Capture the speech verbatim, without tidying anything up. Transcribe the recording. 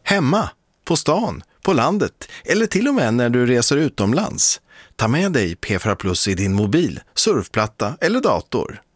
Hemma, på stan, på landet eller till och med när du reser utomlands. Ta med dig P fyra Plus i din mobil, surfplatta eller dator.